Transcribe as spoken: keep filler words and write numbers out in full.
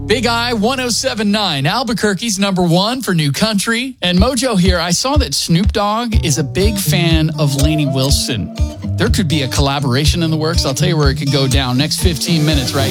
Big I one oh seven point nine, Albuquerque's number one for new country. And Mojo here, I saw that Snoop Dogg is a big fan of Lainey Wilson. There could be a collaboration in the works. I'll tell you where it could go down next fifteen minutes right